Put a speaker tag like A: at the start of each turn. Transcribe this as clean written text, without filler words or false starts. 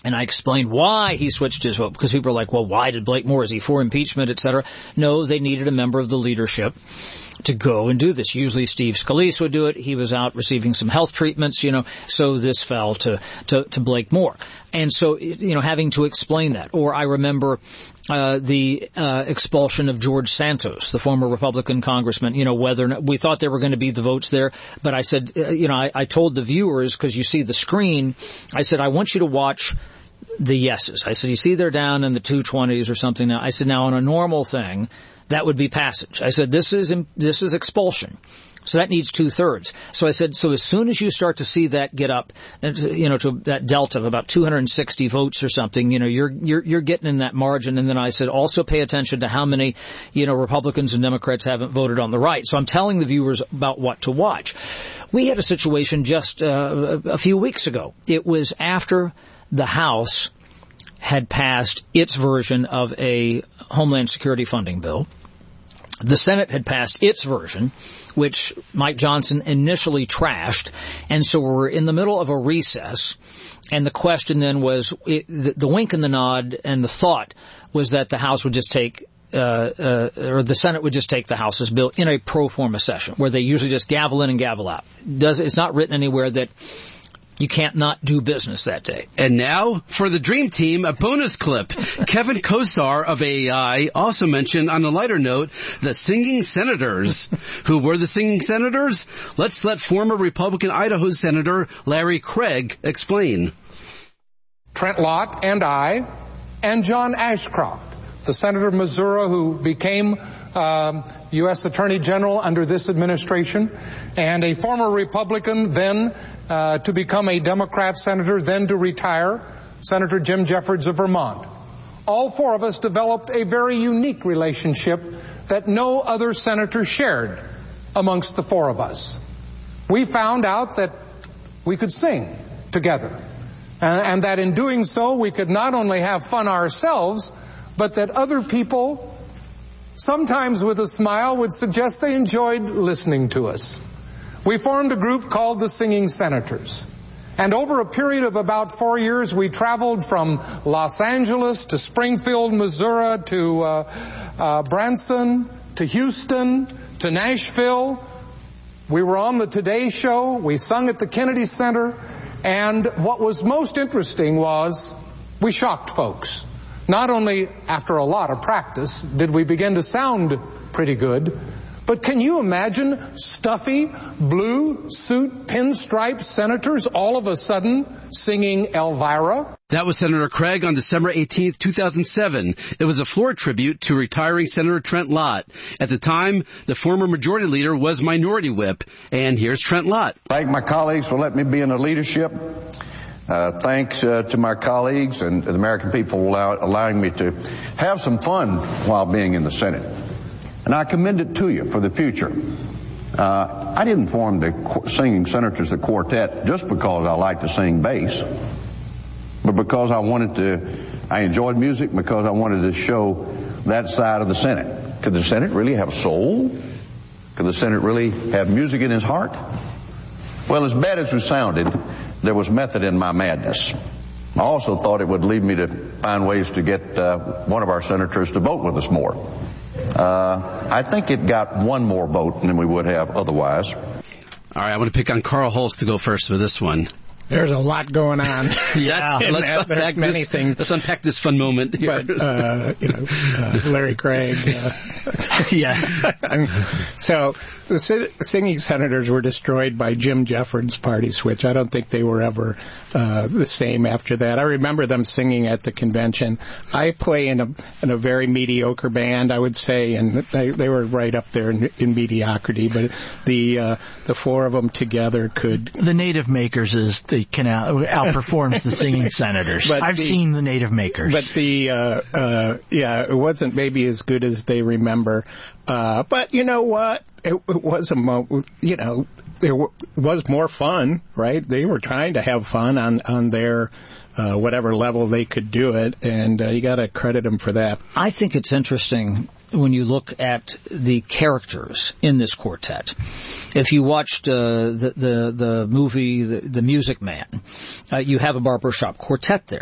A: And I explained why he switched his vote, because people are like, well, why did Blake Moore? Is he for impeachment, et cetera? No, they needed a member of the leadership to go and do this. Usually Steve Scalise would do it. He was out receiving some health treatments, so this fell to Blake Moore. And so, having to explain that. Or I remember the expulsion of George Santos, the former Republican congressman, whether or not we thought there were going to be the votes there. But I said, I told the viewers, because you see the screen, I said, I want you to watch the yeses. I said, you see they're down in the 220s or something now. I said, now on a normal thing, that would be passage. I said, this is expulsion. So that needs 2/3. So I said, so as soon as you start to see that get up, to that delta of about 260 votes or something, you're getting in that margin. And then I said, also pay attention to how many, Republicans and Democrats haven't voted on the right. So I'm telling the viewers about what to watch. We had a situation just a few weeks ago. It was after the House had passed its version of a Homeland Security funding bill. The Senate had passed its version, which Mike Johnson initially trashed, and so we're in the middle of a recess, and the question then was, the wink and the nod and the thought was that the House would just take or the Senate would just take the House's bill in a pro forma session, where they usually just gavel in and gavel out. It's not written anywhere that you can't not do business that day.
B: And now, for the Dream Team, a bonus clip. Kevin Kosar of AI also mentioned, on a lighter note, the singing senators. Who were the singing senators? Let's let former Republican Idaho Senator Larry Craig explain.
C: Trent Lott and I, and John Ashcroft, the senator of Missouri who became U.S. Attorney General under this administration, and a former Republican then to become a Democrat senator, then to retire, Senator Jim Jeffords of Vermont. All four of us developed a very unique relationship that no other senator shared amongst the four of us. We found out that we could sing together, and that in doing so we could not only have fun ourselves, but that other people, sometimes with a smile, would suggest they enjoyed listening to us. We formed a group called the Singing Senators. And over a period of about 4 years, we traveled from Los Angeles to Springfield, Missouri, to Branson, to Houston, to Nashville. We were on the Today Show. We sung at the Kennedy Center. And what was most interesting was we shocked folks. Not only after a lot of practice did we begin to sound pretty good, but can you imagine stuffy, blue suit, pinstripe senators all of a sudden singing Elvira?
B: That was Senator Craig on December 18th, 2007. It was a floor tribute to retiring Senator Trent Lott. At the time, the former majority leader was minority whip. And here's Trent Lott.
D: Thank my colleagues for letting me be in the leadership. Thanks to my colleagues and the American people allowing me to have some fun while being in the Senate. And I commend it to you for the future. I didn't form the Singing Senators, the quartet, just because I like to sing bass, but because I enjoyed music, because I wanted to show that side of the Senate. Could the Senate really have soul? Could the Senate really have music in his heart? Well, as bad as it sounded, there was method in my madness. I also thought it would lead me to find ways to get one of our senators to vote with us more. I think it got one more vote than we would have otherwise.
B: All right, I want to pick on Carl Holst to go first for this one.
E: There's a lot going on.
B: Yeah, let's unpack this fun moment here.
E: But, Larry Craig.
A: Yes.
E: So the Singing Senators were destroyed by Jim Jeffords' party switch. I don't think they were ever the same after that. I remember them singing at the convention. I play in a very mediocre band, I would say, and they were right up there in mediocrity. But the four of them together could.
A: The Native Makers outperforms the Singing Senators. I've seen the Native Makers.
E: But it wasn't maybe as good as they remember. But you know what? It was it was more fun, right? They were trying to have fun on their whatever level they could do it, and you got to credit them for that.
A: I think it's interesting when you look at the characters in this quartet. If you watched the movie The Music Man, you have a barbershop quartet there.